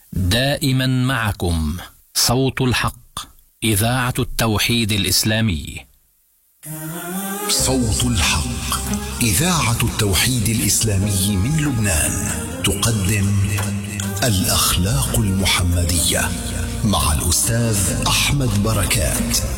دائما معكم صوت الحق، إذاعة التوحيد الإسلامي. صوت الحق، إذاعة التوحيد الإسلامي من لبنان، تقدم الأخلاق المحمدية مع الأستاذ أحمد بركات.